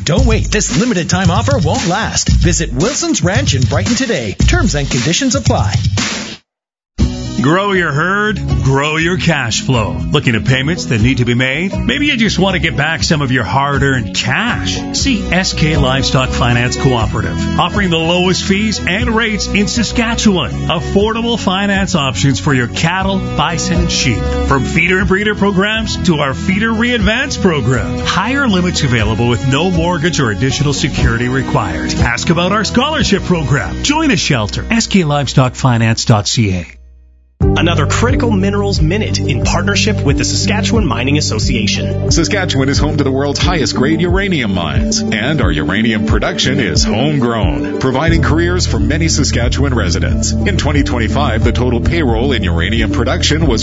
Don't wait. This limited time offer won't last. Visit Wilson's Ranch in Brighton today. Terms and conditions apply. Grow your herd, grow your cash flow. Looking at payments that need to be made? Maybe you just want to get back some of your hard-earned cash. See SK Livestock Finance Cooperative, offering the lowest fees and rates in Saskatchewan. Affordable finance options for your cattle, bison, and sheep. From feeder and breeder programs to our Feeder Re-Advance program. Higher limits available with no mortgage or additional security required. Ask about our scholarship program. Join a shelter. SKLivestockFinance.ca. Another Critical Minerals Minute in partnership with the Saskatchewan Mining Association. Saskatchewan is home to the world's highest grade uranium mines, and our uranium production is homegrown, providing careers for many Saskatchewan residents. In 2025, the total payroll in uranium production was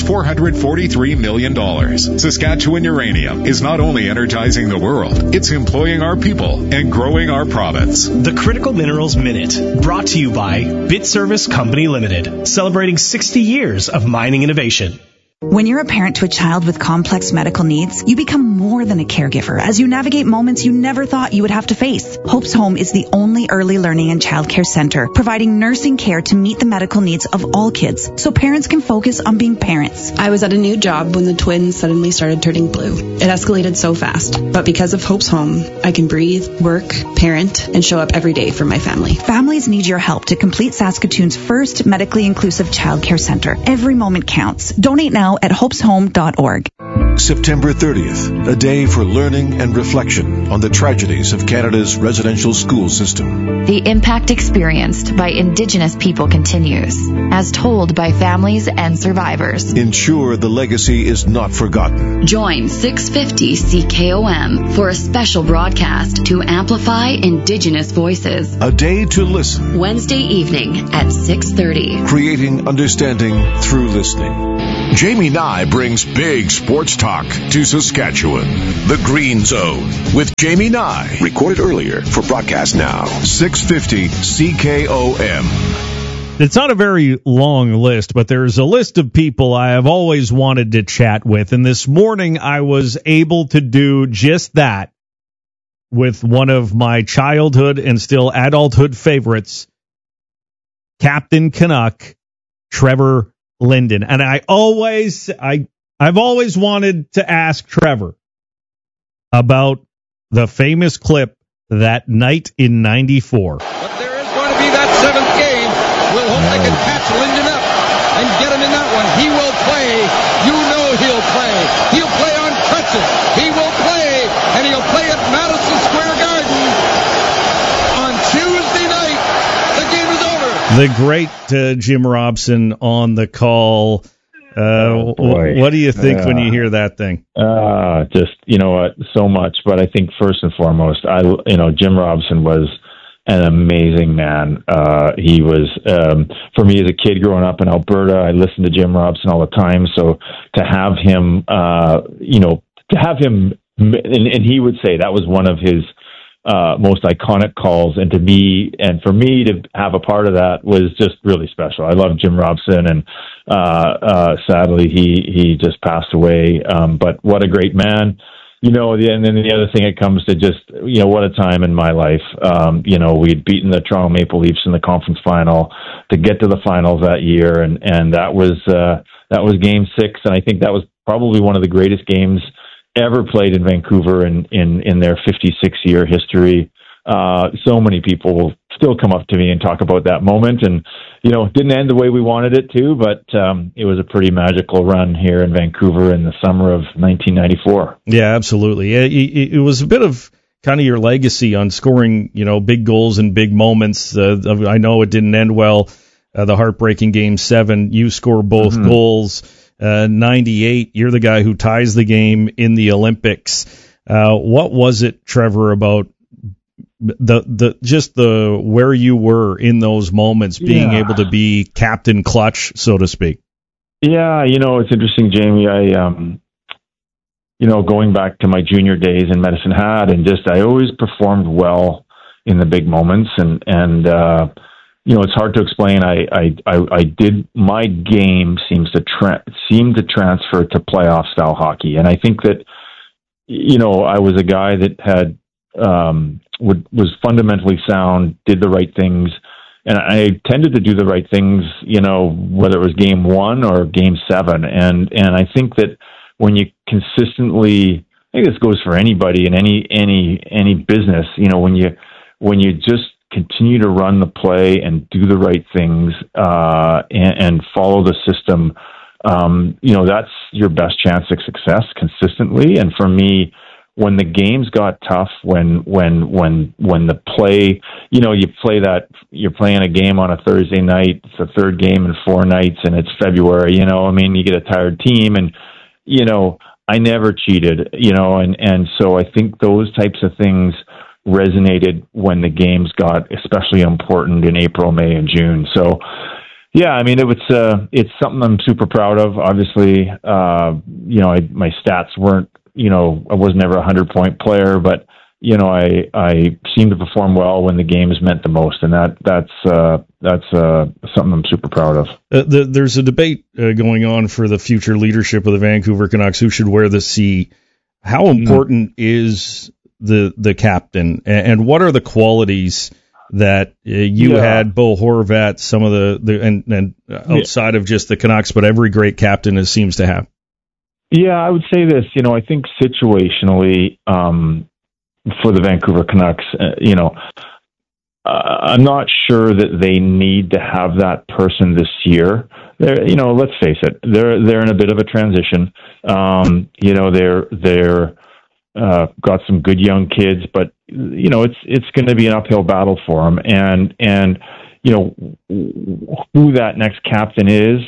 $443 million. Saskatchewan Uranium is not only energizing the world, it's employing our people and growing our province. The Critical Minerals Minute, brought to you by BitService Company Limited, celebrating 60 years of mining innovation. When you're a parent to a child with complex medical needs, you become more than a caregiver as you navigate moments you never thought you would have to face. Hope's Home is the only early learning and childcare center providing nursing care to meet the medical needs of all kids so parents can focus on being parents. I was at a new job when the twins suddenly started turning blue. It escalated so fast, but because of Hope's Home, I can breathe, work, parent, and show up every day for my family. Families need your help to complete Saskatoon's first medically inclusive childcare center. Every moment counts. Donate now at hopeshome.org. September 30th, a day for learning and reflection on the tragedies of Canada's residential school system. The impact experienced by Indigenous people continues, as told by families and survivors. Ensure the legacy is not forgotten. Join 650 CKOM for a special broadcast to amplify Indigenous voices. A day to listen. Wednesday evening at 6:30. Creating understanding through listening. Jamie Nye brings big sports talk to Saskatchewan. The Green Zone with Jamie Nye. Recorded earlier for broadcast now. 650 CKOM. It's not a very long list, but there's a list of people I have always wanted to chat with. And this morning I was able to do just that with one of my childhood and still adulthood favorites, Captain Canuck, Trevor Linden. And I've always wanted to ask Trevor about the famous clip that night in 94. But there is going to be that seventh game. We'll hope they can patch Linden up and get him in that one. He will play. You know he'll play. He'll play on crutches. He will play, and he'll play at Madison Square Garden on Tuesday night. The game is over. The great Jim Robson on the call. What do you think when you hear that thing? Just, you know what, so much. But I think first and foremost, Jim Robson was an amazing man. He was, for me as a kid growing up in Alberta, I listened to Jim Robson all the time. So to have him, and he would say that was one of his most iconic calls, and for me to have a part of that was just really special. I love Jim Robson, and sadly he just passed away. But what a great man. And then the other thing, it comes to just, what a time in my life. We'd beaten the Toronto Maple Leafs in the conference final to get to the finals that year. And that was game 6. And I think that was probably one of the greatest games ever played in Vancouver in their 56-year history. So many people will still come up to me and talk about that moment, and it didn't end the way we wanted it to, but it was a pretty magical run here in Vancouver in the summer of 1994. Yeah, absolutely. It was a bit of kind of your legacy on scoring, big goals and big moments. I know it didn't end well. The heartbreaking Game 7, you score both goals. 98, you're the guy who ties the game in the Olympics. What was it, Trevor, about the where you were in those moments, being able to be Captain Clutch, so to speak? Yeah, it's interesting, Jamie. I going back to my junior days in Medicine Hat, and I always performed well in the big moments, and it's hard to explain. I did. My game seemed to transfer to playoff style hockey, and I think that I was a guy that had was fundamentally sound, did the right things. And I tended to do the right things, whether it was game 1 or game 7. And I think that when you consistently, I think this goes for anybody in any business, when you just continue to run the play and do the right things, and follow the system, that's your best chance of success consistently. And for me, when the games got tough, when the play, you're playing a game on a Thursday night, it's the third game in 4 nights, and it's February, you get a tired team, and, I never cheated, and so I think those types of things resonated when the games got especially important in April, May, and June. So, yeah, it's something I'm super proud of. Obviously, my stats weren't, I was never a 100-point player, but, I seemed to perform well when the games meant the most. And that's something I'm super proud of. There's a debate going on for the future leadership of the Vancouver Canucks, who should wear the C. How important is the captain, and what are the qualities that you had, Bo Horvat, some of the outside of just the Canucks, but every great captain seems to have? Yeah, I would say this. I think situationally, for the Vancouver Canucks, I'm not sure that they need to have that person this year. Let's face it, they're in a bit of a transition. They're got some good young kids, but it's going to be an uphill battle for them. And who that next captain is,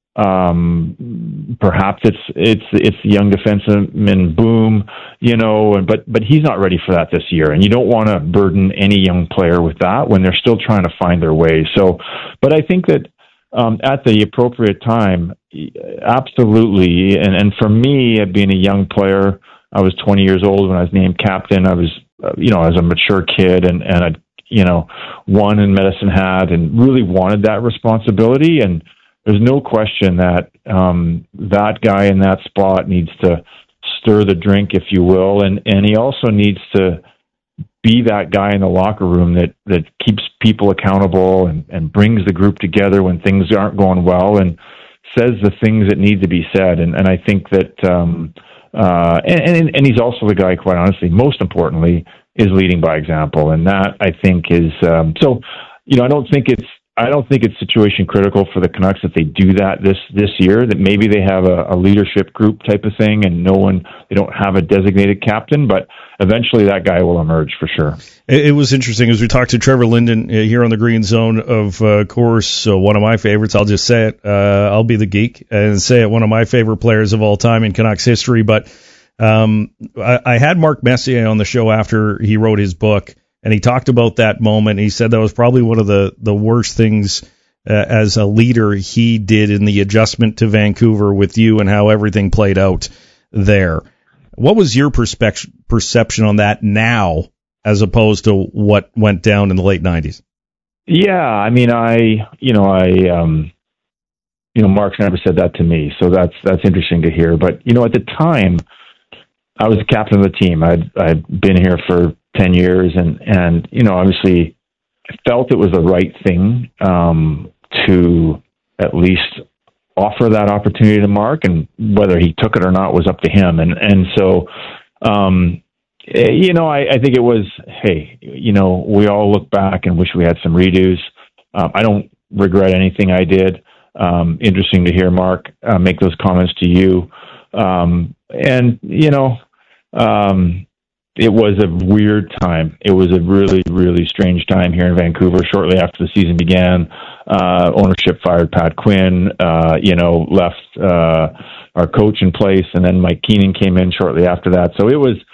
perhaps it's the young defenseman Boom, but he's not ready for that this year, and you don't want to burden any young player with that when they're still trying to find their way. So, but I think that at the appropriate time, absolutely, and for me, being a young player, I was 20 years old when I was named captain. I was, as a mature kid, and I'd, won in Medicine Hat and really wanted that responsibility. And there's no question that that guy in that spot needs to stir the drink, if you will, and he also needs to be that guy in the locker room that keeps people accountable and brings the group together when things aren't going well and says the things that need to be said. And I think that, and he's also the guy, quite honestly, most importantly, is leading by example. And that, I think, is, so, I don't think it's situation critical for the Canucks that they do that this year, that maybe they have a leadership group type of thing and they don't have a designated captain, but eventually that guy will emerge for sure. It was interesting as we talked to Trevor Linden here on the Green Zone, of course, one of my favorites. I'll just say it. I'll be the geek and say it. One of my favorite players of all time in Canucks history. But I had Mark Messier on the show after he wrote his book, and he talked about that moment. He said that was probably one of the worst things as a leader he did in the adjustment to Vancouver with you and how everything played out there. What was your perception on that now, as opposed to what went down in the late 90s? Yeah, Mark's never said that to me, so that's interesting to hear. But, at the time, I was the captain of the team. I'd been here for 10 years, and obviously I felt it was the right thing to at least offer that opportunity to Mark, and whether he took it or not was up to him. And so, I think it was, hey, we all look back and wish we had some redos. I don't regret anything I did. Interesting to hear Mark make those comments to you. It was a weird time. It was a really, really strange time here in Vancouver. Shortly after the season began, ownership fired Pat Quinn, left our coach in place, and then Mike Keenan came in shortly after that. So it was.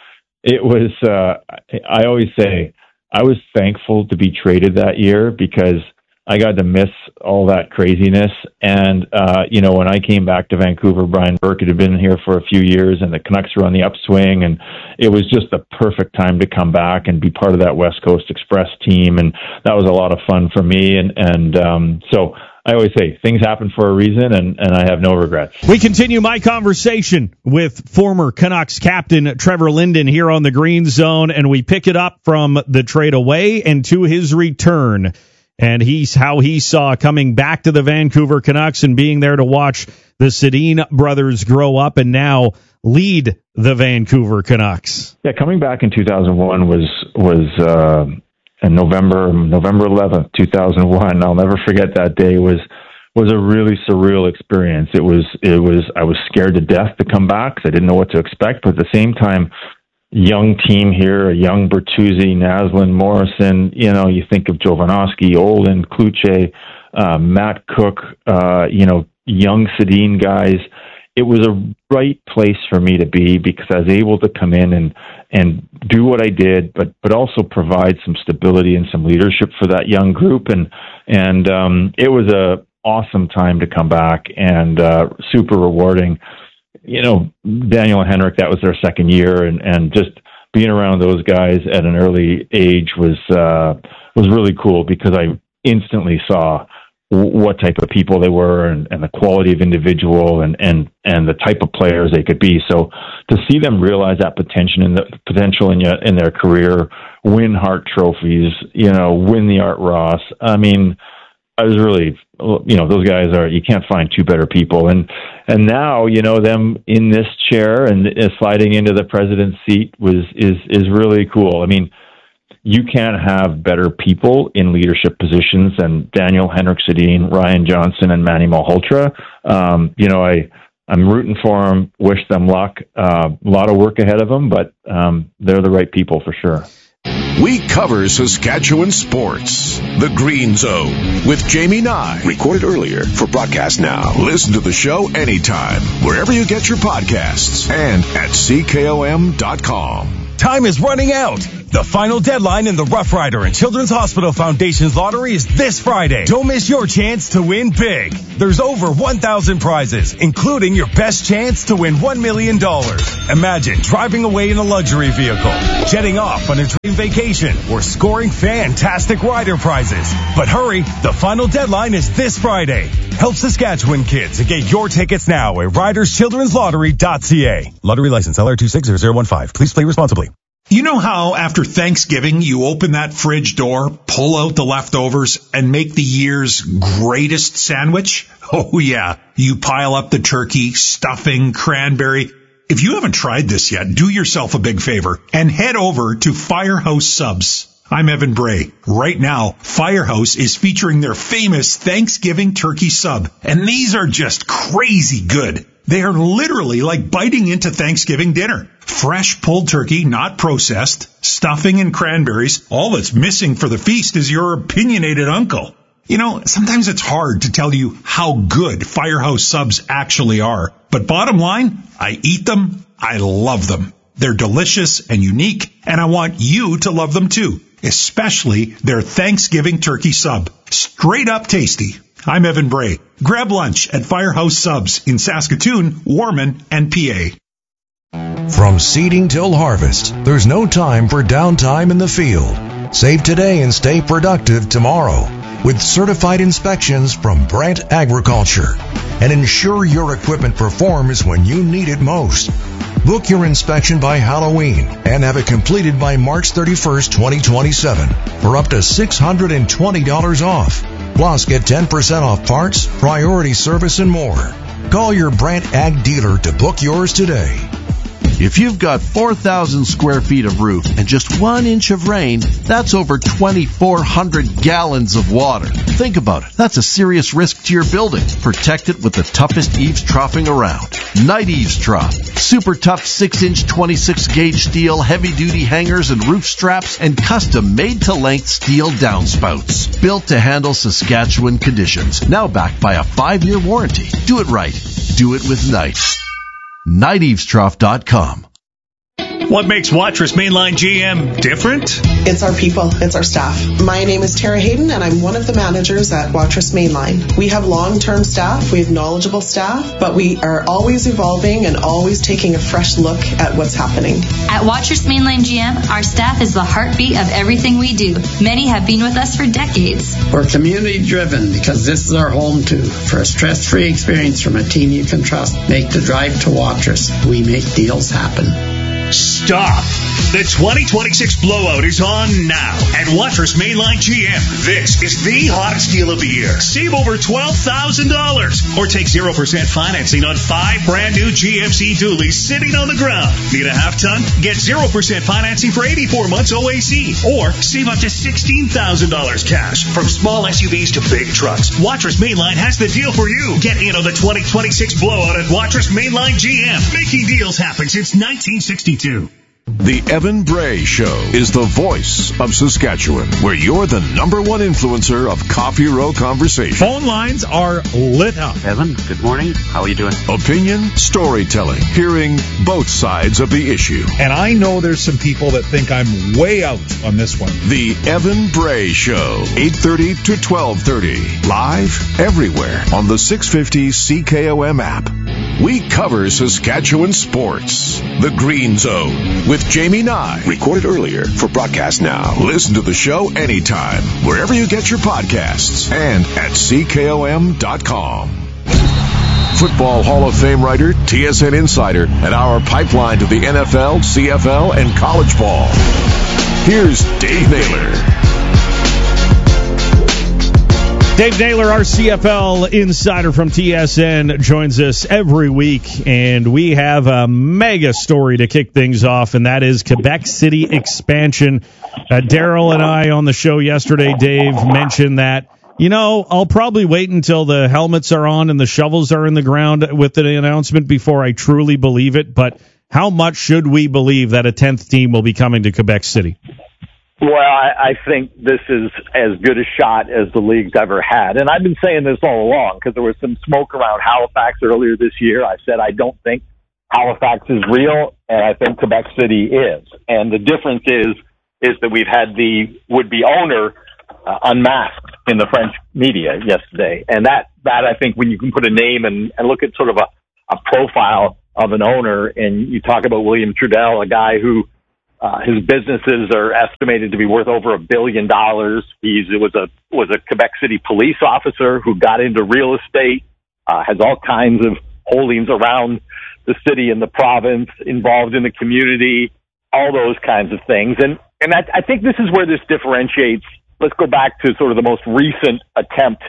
I always say I was thankful to be traded that year because I got to miss all that craziness. And, when I came back to Vancouver, Brian Burke had been here for a few years, and the Canucks were on the upswing, and it was just the perfect time to come back and be part of that West Coast Express team. And that was a lot of fun for me. So I always say things happen for a reason, and I have no regrets. We continue my conversation with former Canucks captain Trevor Linden here on the Green Zone, and we pick it up from the trade away and to his return. And how he saw coming back to the Vancouver Canucks and being there to watch the Sedin brothers grow up and now lead the Vancouver Canucks. Yeah, coming back in 2001 was November 11th, 2001. I'll never forget that day. Was a really surreal experience. It was. I was scared to death to come back because I didn't know what to expect. But at the same time, young team here, a young Bertuzzi, Naslund, Morrison. You think of Jovanovski, Olin, Kluche, Matt Cook. Young Sedin guys. It was a right place for me to be because I was able to come in and do what I did, but also provide some stability and some leadership for that young group. And it was a awesome time to come back and super rewarding. Daniel and Henrik, that was their second year, and just being around those guys at an early age was really cool because I instantly saw what type of people they were and the quality of individual and the type of players they could be. So to see them realize that potential in their career, win Hart trophies, win the Art Ross. I mean, I was really, those guys you can't find two better people. And now, them in this chair and sliding into the president's seat is really cool. I mean, you can't have better people in leadership positions than Daniel, Henrik Sedin, Ryan Johnson, and Manny Malhotra. I'm rooting for them, wish them luck. A lot of work ahead of them, but they're the right people for sure. We cover Saskatchewan sports. The Green Zone with Jamie Nye. Recorded earlier for broadcast now. Listen to the show anytime, wherever you get your podcasts and at CKOM.com. Time is running out. The final deadline in the Rough Rider and Children's Hospital Foundation's lottery is this Friday. Don't miss your chance to win big. There's over 1,000 prizes, including your best chance to win $1 million. Imagine driving away in a luxury vehicle, jetting off on a dream vacation, or scoring fantastic rider prizes. But hurry, the final deadline is this Friday. Help Saskatchewan kids and get your tickets now at riderschildrenslottery.ca. Lottery license LR260015. Please play responsibly. You know how after Thanksgiving you open that fridge door, pull out the leftovers, and make the year's greatest sandwich? Oh yeah, you pile up the turkey, stuffing, cranberry. If you haven't tried this yet, do yourself a big favor and head over to Firehouse Subs. I'm Evan Bray. Right now, Firehouse is featuring their famous Thanksgiving turkey sub, and these are just crazy good. They are literally like biting into Thanksgiving dinner. Fresh pulled turkey, not processed, stuffing and cranberries. All that's missing for the feast is your opinionated uncle. Sometimes it's hard to tell you how good Firehouse subs actually are. But bottom line, I eat them, I love them. They're delicious and unique, and I want you to love them too, especially their Thanksgiving turkey sub. Straight up tasty. I'm Evan Bray. Grab lunch at Firehouse Subs in Saskatoon, Warman, and PA. From seeding till harvest, there's no time for downtime in the field. Save today and stay productive tomorrow with certified inspections from Brandt Agriculture. And ensure your equipment performs when you need it most. Book your inspection by Halloween and have it completed by March 31st, 2027 for up to $620 off. Plus, get 10% off parts, priority service, and more. Call your Brandt Ag dealer to book yours today. If you've got 4,000 square feet of roof and just 1 inch of rain, that's over 2,400 gallons of water. Think about it. That's a serious risk to your building. Protect it with the toughest eaves troughing around. Night Eaves Trough. Super tough 6-inch 26-gauge steel, heavy-duty hangers and roof straps, and custom made-to-length steel downspouts. Built to handle Saskatchewan conditions. Now backed by a 5-year warranty. Do it right. Do it with Knight. NightEavesTrough.com. What makes Watrous Mainline GM different? It's our people. It's our staff. My name is Tara Hayden, and I'm one of the managers at Watrous Mainline. We have long-term staff. We have knowledgeable staff, but we are always evolving and always taking a fresh look at what's happening. At Watrous Mainline GM, our staff is the heartbeat of everything we do. Many have been with us for decades. We're community-driven because this is our home, too. For a stress-free experience from a team you can trust, make the drive to Watrous. We make deals happen. Stop! The 2026 blowout is on now at Watrous Mainline GM. This is the hottest deal of the year. Save over $12,000 or take 0% financing on 5 brand new GMC dualies sitting on the ground. Need a half ton? Get 0% financing for 84 months OAC or save up to $16,000 cash from small SUVs to big trucks. Watrous Mainline has the deal for you. Get in on the 2026 blowout at Watrous Mainline GM. Making deals happen since 1962. The Evan Bray Show is the voice of Saskatchewan, where you're the number one influencer of Coffee Row conversation. Phone lines are lit up. Evan, good morning. How are you doing? Opinion, storytelling, hearing both sides of the issue. And I know there's some people that think I'm way out on this one. The Evan Bray Show, 8:30 to 12:30, live everywhere on the 650 CKOM app. We cover Saskatchewan sports. The Green Zone with Jamie Nye. Recorded earlier for broadcast now. Listen to the show anytime, wherever you get your podcasts and at CKOM.com. Football Hall of Fame writer, TSN insider, and our pipeline to the NFL, CFL, and college ball. Here's Dave Naylor. Dave Naylor, our CFL insider from TSN, joins us every week, and we have a mega story to kick things off, and that is Quebec City expansion. Daryl and I on the show yesterday, Dave, mentioned that, I'll probably wait until the helmets are on and the shovels are in the ground with the announcement before I truly believe it, but how much should we believe that a 10th team will be coming to Quebec City? Well, I think this is as good a shot as the league's ever had. And I've been saying this all along because there was some smoke around Halifax earlier this year. I said I don't think Halifax is real, and I think Quebec City is. And the difference is that we've had the would-be owner unmasked in the French media yesterday. And that I think when you can put a name and look at sort of a profile of an owner, and you talk about William Trudel, a guy who his businesses are estimated to be worth over $1 billion. He was a Quebec City police officer who got into real estate, has all kinds of holdings around the city and the province, involved in the community, all those kinds of things. And I think this is where this differentiates. Let's go back to sort of the most recent attempt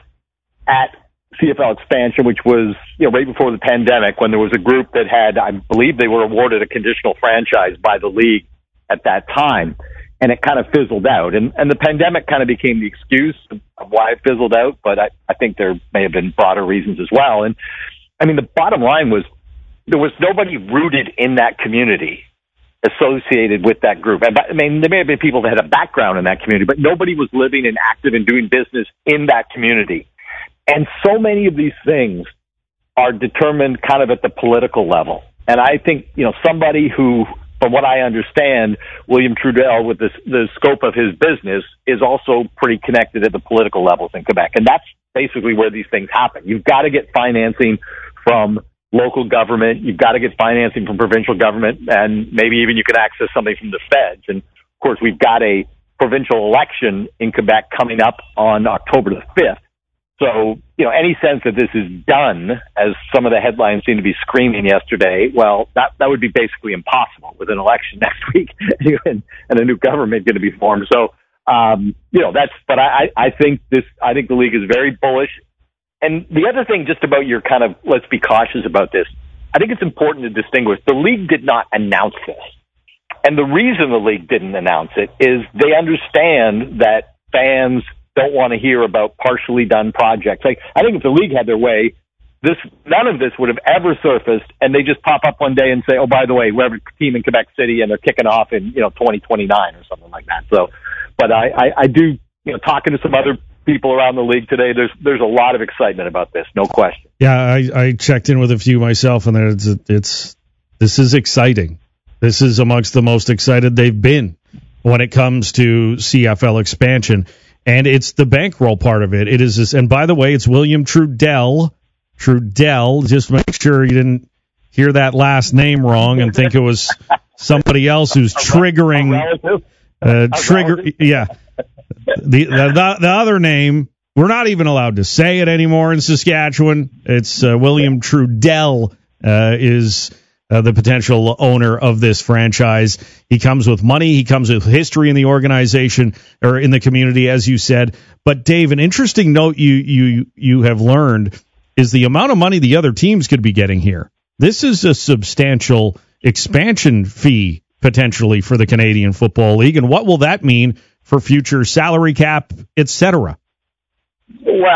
at CFL expansion, which was right before the pandemic, when there was a group that had, I believe they were awarded a conditional franchise by the league at that time, and it kind of fizzled out. And the pandemic kind of became the excuse of why it fizzled out, but I think there may have been broader reasons as well. And I mean, the bottom line was there was nobody rooted in that community associated with that group. I mean, there may have been people that had a background in that community, but nobody was living and active and doing business in that community. And so many of these things are determined kind of at the political level. And I think, somebody who, from what I understand, William Trudel, with the scope of his business, is also pretty connected at the political levels in Quebec. And that's basically where these things happen. You've got to get financing from local government. You've got to get financing from provincial government, and maybe even you can access something from the feds. And, of course, we've got a provincial election in Quebec coming up on October the 5th. So, any sense that this is done, as some of the headlines seem to be screaming yesterday, well, that would be basically impossible with an election next week and a new government going to be formed. So, but I think the league is very bullish. And the other thing just about your kind of, let's be cautious about this, I think it's important to distinguish. The league did not announce this. And the reason the league didn't announce it is they understand that fans don't want to hear about partially done projects. Like, I think if the league had their way, none of this would have ever surfaced, and they just pop up one day and say, oh, by the way, we have a team in Quebec City, and they're kicking off in 2029 or something like that. So, but I do, talking to some other people around the league today, there's a lot of excitement about this, no question. Yeah, I checked in with a few myself, and this is exciting. This is amongst the most excited they've been when it comes to CFL expansion. And it's the bankroll part of it. It is this, and by the way, it's William Trudell. Trudell, just make sure you didn't hear that last name wrong and think it was somebody else who's triggering. Yeah. The other name, we're not even allowed to say it anymore in Saskatchewan. It's William Trudell is the potential owner of this franchise. He comes with money. He comes with history in the organization or in the community, as you said. But Dave, an interesting note you have learned is the amount of money the other teams could be getting here. This is a substantial expansion fee potentially for the Canadian Football League. And what will that mean for future salary cap, et cetera? Well,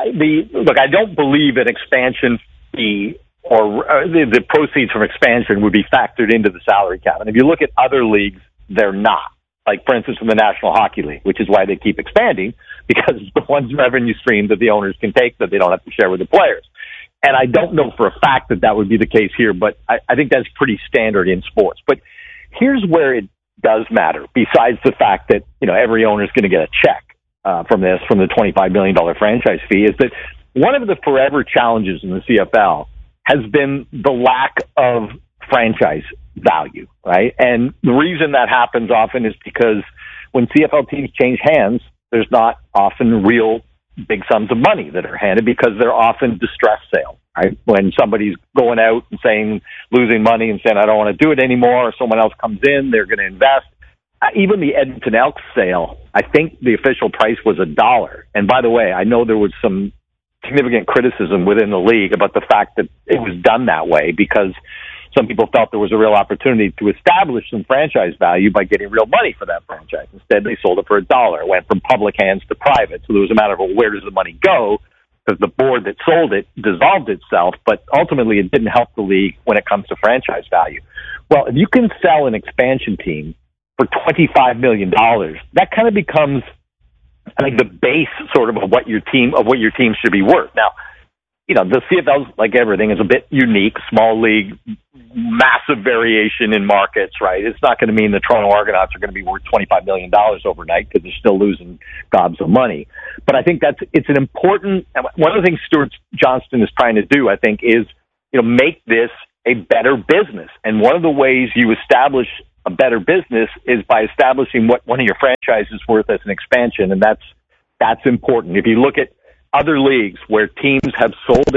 look, I don't believe an expansion fee or the proceeds from expansion would be factored into the salary cap. And if you look at other leagues, they're not. Like, for instance, in the National Hockey League, which is why they keep expanding, because it's the one revenue stream that the owners can take that they don't have to share with the players. And I don't know for a fact that would be the case here, but I think that's pretty standard in sports. But here's where it does matter, besides the fact that, every owner is going to get a check from the $25 million franchise fee, is that one of the forever challenges in the CFL has been the lack of franchise value, right? And the reason that happens often is because when CFL teams change hands, there's not often real big sums of money that are handed because they're often distress sales, right? When somebody's going out and saying, losing money and saying, I don't want to do it anymore, or someone else comes in, they're going to invest. Even the Edmonton Elks sale, I think the official price was $1. And by the way, I know there was some significant criticism within the league about the fact that it was done that way because some people felt there was a real opportunity to establish some franchise value by getting real money for that franchise. Instead, they sold it for $1. It went from public hands to private. So there was a matter of, well, where does the money go? Because the board that sold it dissolved itself, but ultimately it didn't help the league when it comes to franchise value. Well, if you can sell an expansion team for $25 million, that kind of becomes, I think, the base sort of what your team should be worth. Now, the CFL, like everything, is a bit unique. Small league, massive variation in markets, right? It's not going to mean the Toronto Argonauts are going to be worth $25 million overnight because they're still losing gobs of money. But I think it's an important, one of the things Stuart Johnston is trying to do, I think, is, make this a better business. And one of the ways you establish a better business is by establishing what one of your franchises is worth as an expansion. And that's important. If you look at other leagues where teams have sold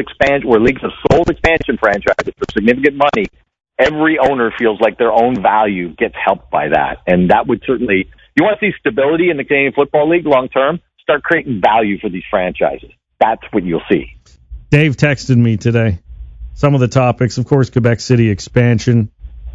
expansion franchises for significant money, every owner feels like their own value gets helped by that. And that would certainly, you want to see stability in the Canadian Football League long term, start creating value for these franchises. That's what you'll see. Dave texted me today. Some of the topics, of course, Quebec City expansion,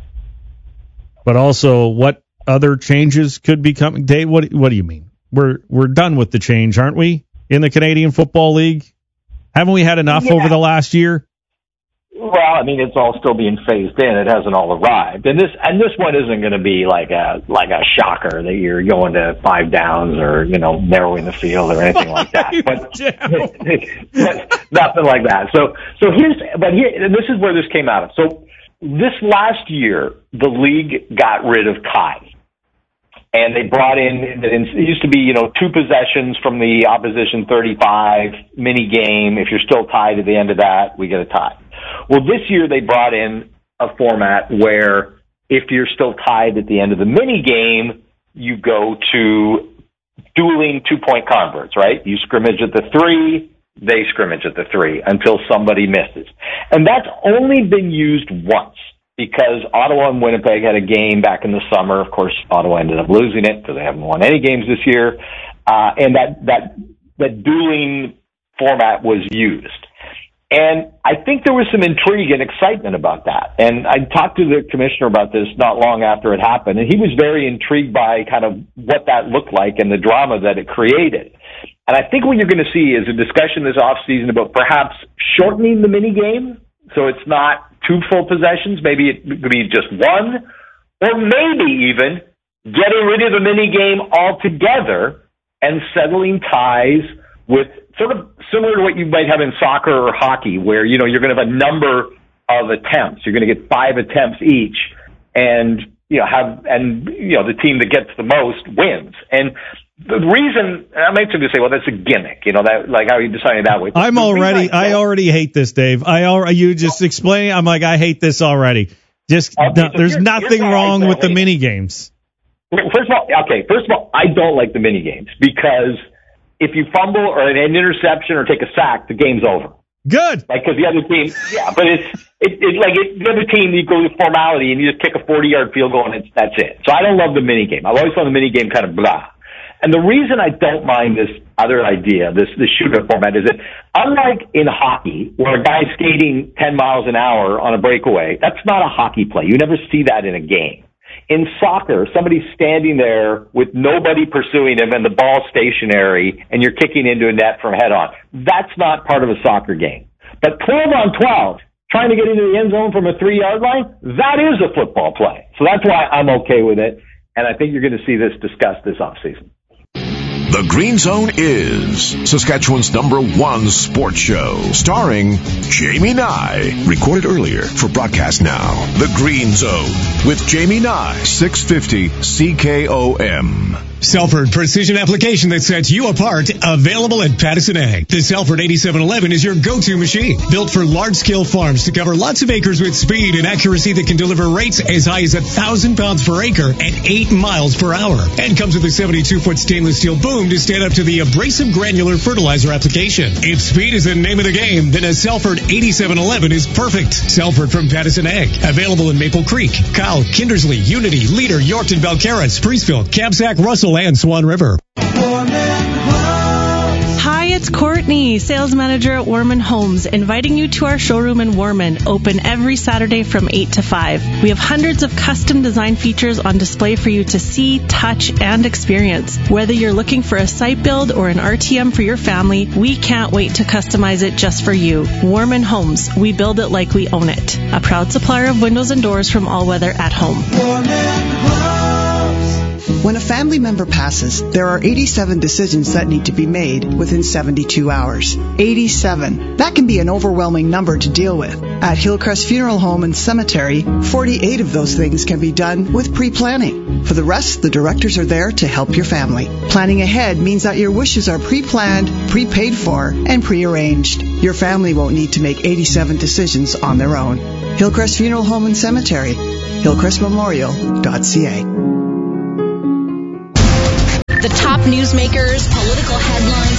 but also what other changes could be coming. Dave, what do you mean? We're done with the change, aren't we? In the Canadian Football League? Haven't we had enough over the last year? Well, I mean, it's all still being phased in. It hasn't all arrived. And this one isn't going to be like a shocker that you're going to 5 downs or, narrowing the field or anything like that. But nothing like that. So this is where this came out of. So this last year, the league got rid of ties. And they brought in, it used to be, 2 possessions from the opposition 35, mini game. If you're still tied at the end of that, we get a tie. Well, this year they brought in a format where if you're still tied at the end of the mini game, you go to dueling 2-point converts, right? You scrimmage at the 3, they scrimmage at the 3 until somebody misses. And that's only been used once. Because Ottawa and Winnipeg had a game back in the summer. Of course, Ottawa ended up losing it because they haven't won any games this year. And that dueling format was used. And I think there was some intrigue and excitement about that. And I talked to the commissioner about this not long after it happened, and he was very intrigued by kind of what that looked like and the drama that it created. And I think what you're going to see is a discussion this offseason about perhaps shortening the mini game so it's not 2 full possessions, maybe it could be just 1, or maybe even getting rid of the mini game altogether and settling ties with sort of similar to what you might have in soccer or hockey, where, you're going to have a number of attempts. You're going to get 5 attempts each, and the team that gets the most wins. And the reason I might simply say, well, that's a gimmick, that like how are you deciding that way? I already hate this, Dave. You just explain. I'm like, I hate this already. There's nothing wrong with the mini games. First of all, I don't like the mini games because if you fumble or an interception or take a sack, the game's over. Good. Like, because the other team, but the other team, you go with formality and you just kick a 40-yard field goal and that's it. So I don't love the mini game. I've always found the mini game kind of blah. And the reason I don't mind this other idea, this shooter format, is that unlike in hockey, where a guy's skating 10 miles an hour on a breakaway, that's not a hockey play. You never see that in a game. In soccer, somebody's standing there with nobody pursuing him and the ball stationary, and you're kicking into a net from head on. That's not part of a soccer game. But 12 on 12, trying to get into the end zone from a 3-yard line, that is a football play. So that's why I'm okay with it, and I think you're going to see this discussed this offseason. The Green Zone is Saskatchewan's #1 sports show, starring Jamie Nye. Recorded earlier for broadcast now. The Green Zone with Jamie Nye, 650 CKOM. Selford precision application that sets you apart, available at Pattison Ag. The Selford 8711 is your go-to machine, built for large-scale farms to cover lots of acres with speed and accuracy that can deliver rates as high as 1,000 pounds per acre at 8 miles per hour. And comes with a 72-foot stainless steel boom to stand up to the abrasive granular fertilizer application. If speed is the name of the game, then a Selford 8711 is perfect. Selford from Pattison Ag, available in Maple Creek, Kyle, Kindersley, Unity, Leader, Yorkton, Belcarra, Spreeceville, Capsack, Russell, and Swan River. Hi, it's Courtney, sales manager at Warman Homes, inviting you to our showroom in Warman, open every Saturday from 8 to 5. We have hundreds of custom design features on display for you to see, touch, and experience. Whether you're looking for a site build or an RTM for your family, we can't wait to customize it just for you. Warman Homes, we build it like we own it. A proud supplier of windows and doors from All Weather at Home. When a family member passes, there are 87 decisions that need to be made within 72 hours. 87. That can be an overwhelming number to deal with. At Hillcrest Funeral Home and Cemetery, 48 of those things can be done with pre-planning. For the rest, the directors are there to help your family. Planning ahead means that your wishes are pre-planned, pre-paid for, and pre-arranged. Your family won't need to make 87 decisions on their own. Hillcrest Funeral Home and Cemetery, hillcrestmemorial.ca. The top newsmakers, political headlines,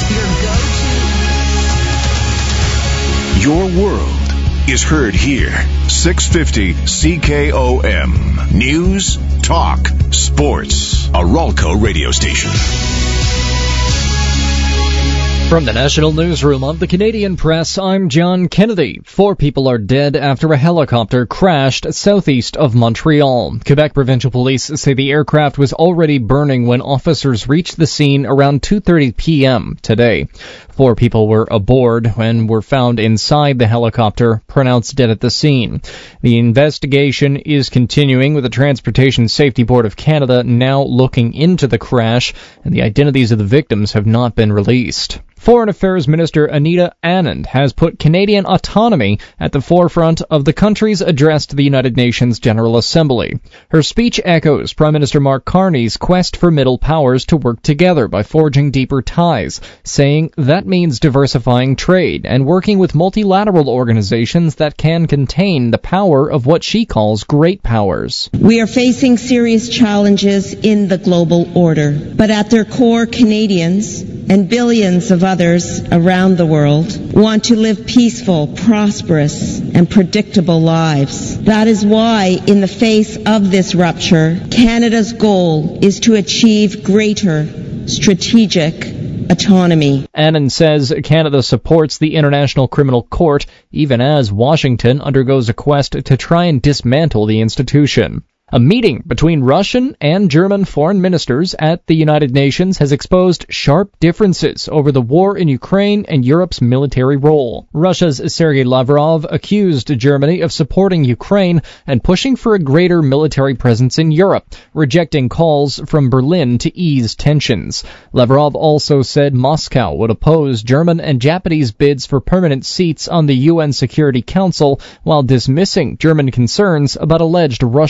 your go-to. Your world is heard here. 650 CKOM. News, talk, sports. A Ralco radio station. From the National Newsroom of the Canadian Press, I'm John Kennedy. 4 people are dead after a helicopter crashed southeast of Montreal. Quebec Provincial Police say the aircraft was already burning when officers reached the scene around 2:30 p.m. today. 4 people were aboard and were found inside the helicopter, pronounced dead at the scene. The investigation is continuing, with the Transportation Safety Board of Canada now looking into the crash, and the identities of the victims have not been released. Foreign Affairs Minister Anita Anand has put Canadian autonomy at the forefront of the country's address to the United Nations General Assembly. Her speech echoes Prime Minister Mark Carney's quest for middle powers to work together by forging deeper ties, saying that means diversifying trade and working with multilateral organizations that can contain the power of what she calls great powers. We are facing serious challenges in the global order, but at their core, Canadians and billions of others around the world want to live peaceful, prosperous, and predictable lives. That is why, in the face of this rupture, Canada's goal is to achieve greater strategic autonomy. Anand says Canada supports the International Criminal Court, even as Washington undergoes a quest to try and dismantle the institution. A meeting between Russian and German foreign ministers at the United Nations has exposed sharp differences over the war in Ukraine and Europe's military role. Russia's Sergei Lavrov accused Germany of supporting Ukraine and pushing for a greater military presence in Europe, rejecting calls from Berlin to ease tensions. Lavrov also said Moscow would oppose German and Japanese bids for permanent seats on the UN Security Council, while dismissing German concerns about alleged Russian activity.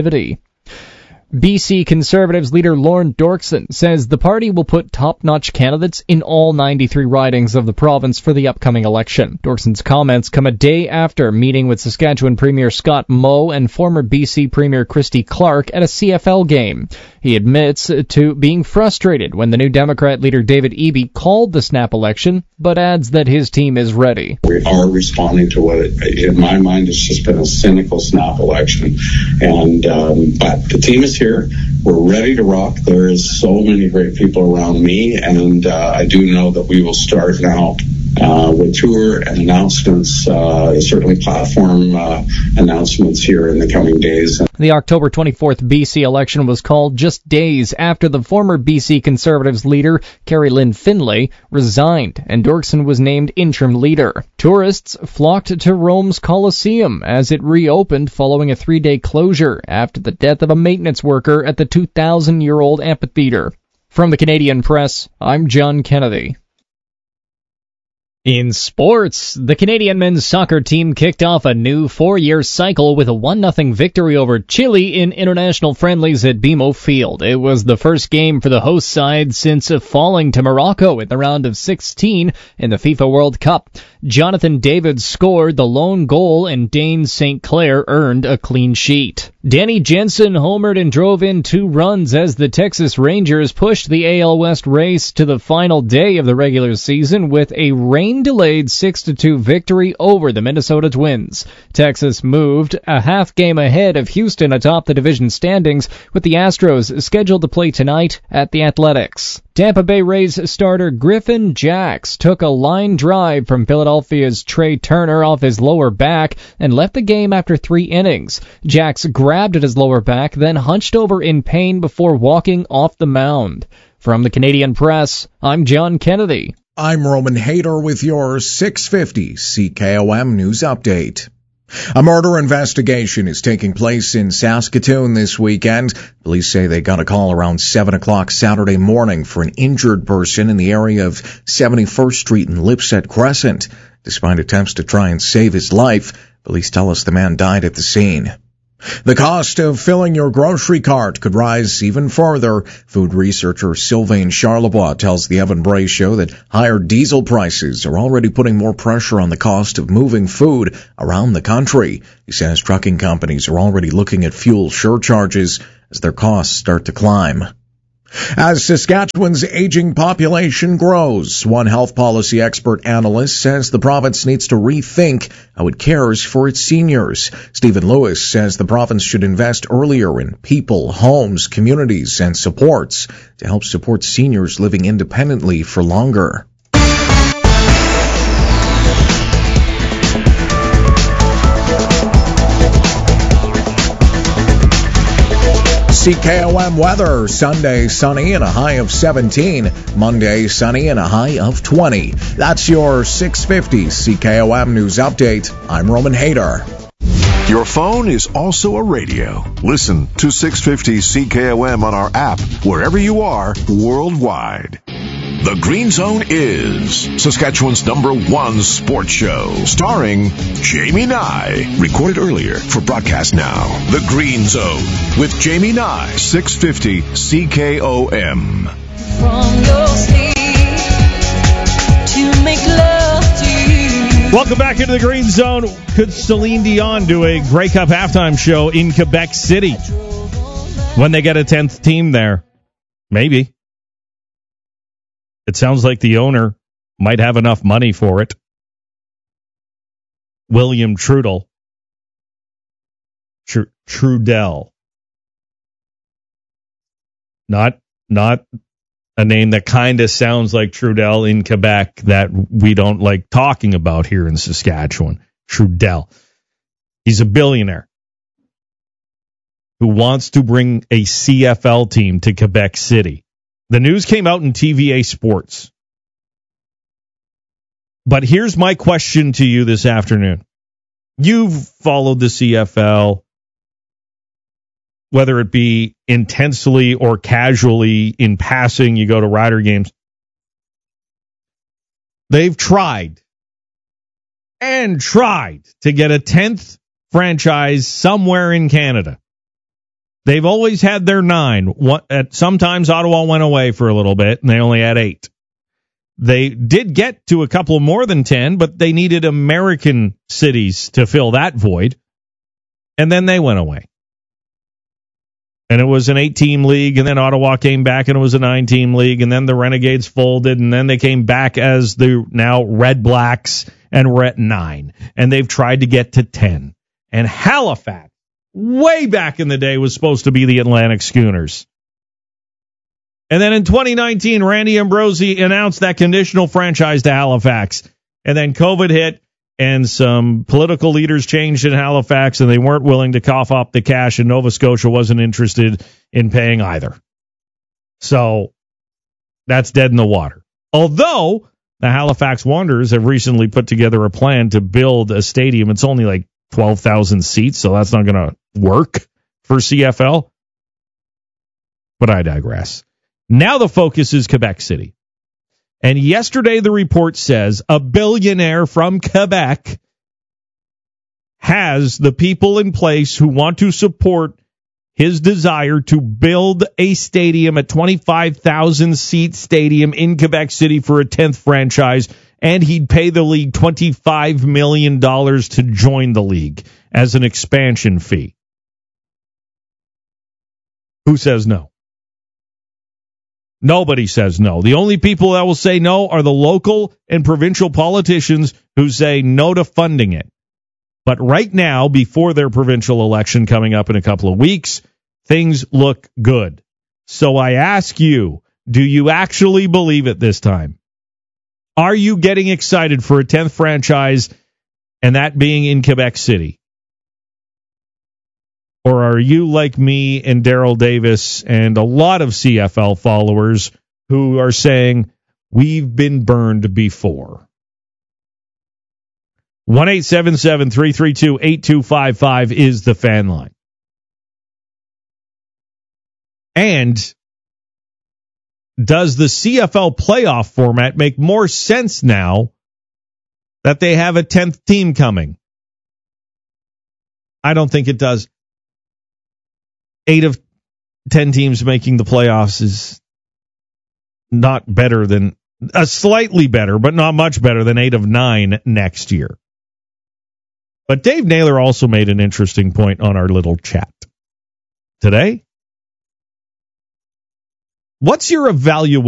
activity. BC Conservatives leader Lorne Dorkson says the party will put top-notch candidates in all 93 ridings of the province for the upcoming election. Dorkson's comments come a day after meeting with Saskatchewan Premier Scott Moe and former BC Premier Christy Clark at a CFL game. He admits to being frustrated when the New Democrat leader David Eby called the snap election, but adds that his team is ready. We are responding to what, in my mind, has just been a cynical snap election. But the team is here. We're ready to rock. There is so many great people around me, and I do know that we will start now with tour and announcements, certainly platform announcements here in the coming days. The October 24th BC election was called just days after the former BC Conservatives leader, Carrie Lynn Finlay, resigned, and Dorkson was named interim leader. Tourists flocked to Rome's Colosseum as it reopened following a 3-day closure after the death of a maintenance worker at the 2,000-year-old amphitheater. From the Canadian Press, I'm John Kennedy. In sports, the Canadian men's soccer team kicked off a new 4-year cycle with a 1-0 victory over Chile in international friendlies at BMO Field. It was the first game for the host side since falling to Morocco in the round of 16 in the FIFA World Cup. Jonathan David scored the lone goal and Dane St. Clair earned a clean sheet. Danny Jensen homered and drove in 2 runs as the Texas Rangers pushed the AL West race to the final day of the regular season with a rain-delayed 6-2 victory over the Minnesota Twins. Texas moved a half game ahead of Houston atop the division standings, with the Astros scheduled to play tonight at the Athletics. Tampa Bay Rays starter Griffin Jax took a line drive from Philadelphia's Trey Turner off his lower back and left the game after 3 innings. Jax grabbed at his lower back, then hunched over in pain before walking off the mound. From the Canadian Press, I'm John Kennedy. I'm Roman Hayter with your 650 CKOM News Update. A murder investigation is taking place in Saskatoon this weekend. Police say they got a call around 7 o'clock Saturday morning for an injured person in the area of 71st Street and Lipset Crescent. Despite attempts to try and save his life, police tell us the man died at the scene. The cost of filling your grocery cart could rise even further. Food researcher Sylvain Charlebois tells the Evan Bray Show that higher diesel prices are already putting more pressure on the cost of moving food around the country. He says trucking companies are already looking at fuel surcharges as their costs start to climb. As Saskatchewan's aging population grows, one health policy expert analyst says the province needs to rethink how it cares for its seniors. Stephen Lewis says the province should invest earlier in people, homes, communities, and supports to help support seniors living independently for longer. CKOM weather, Sunday sunny and a high of 17, Monday sunny and a high of 20. That's your 650 CKOM News Update. I'm Roman Hayter. Your phone is also a radio. Listen to 650 CKOM on our app wherever you are worldwide. The Green Zone is Saskatchewan's #1 sports show, starring Jamie Nye. Recorded earlier for broadcast now. The Green Zone with Jamie Nye, 650 CKOM. From your sleep to make love to you. Welcome back into the Green Zone. Could Celine Dion do a Grey Cup halftime show in Quebec City when they get a 10th team there? Maybe. It sounds like the owner might have enough money for it. William Trudell. Trudell. Not a name that kind of sounds like Trudell in Quebec that we don't like talking about here in Saskatchewan. Trudell. He's a billionaire who wants to bring a CFL team to Quebec City. The news came out in TVA Sports. But here's my question to you this afternoon. You've followed the CFL, whether it be intensely or casually in passing, you go to Rider games. They've tried and tried to get a 10th franchise somewhere in Canada. They've always had their 9. Sometimes Ottawa went away for a little bit, and they only had 8. They did get to a couple more than 10, but they needed American cities to fill that void, and then they went away. And it was an 8-team league, and then Ottawa came back, and it was a 9-team league, and then the Renegades folded, and then they came back as the now Red Blacks, and we're at 9. And they've tried to get to 10. And Halifax, way back in the day, was supposed to be the Atlantic Schooners. And then in 2019, Randy Ambrosie announced that conditional franchise to Halifax. And then COVID hit, and some political leaders changed in Halifax, and they weren't willing to cough up the cash, and Nova Scotia wasn't interested in paying either. So that's dead in the water. Although the Halifax Wanderers have recently put together a plan to build a stadium. It's only like 12,000 seats, so that's not going to work for CFL. But I digress. Now the focus is Quebec City. And yesterday the report says a billionaire from Quebec has the people in place who want to support his desire to build a stadium, a 25,000-seat stadium in Quebec City for a 10th franchise, and he'd pay the league $25 million to join the league as an expansion fee. Who says no? Nobody says no. The only people that will say no are the local and provincial politicians who say no to funding it. But right now, before their provincial election coming up in a couple of weeks, things look good. So I ask you, do you actually believe it this time? Are you getting excited for a 10th franchise, and that being in Quebec City? Or are you like me and Daryl Davis and a lot of CFL followers who are saying, we've been burned before? 1-877-332-8255 is the fan line. And does the CFL playoff format make more sense now that they have a 10th team coming? I don't think it does. 8 of 10 teams making the playoffs is not better than, slightly better, but not much better than 8 of 9 next year. But Dave Naylor also made an interesting point on our little chat today. What's your evaluation